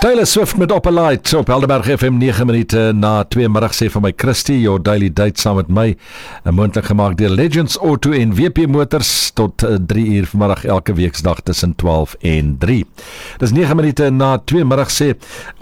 Taylor Swift met Up a Light op Helderberg FM 9 minute na 2 middag sê van my Christie, your daily date saam met my, moontlik gemaak deur Legends Auto en WP Motors tot 3 uur vanmiddag elke weeksdag tussen 12 en 3. Dis 9 minute na 2 middag sê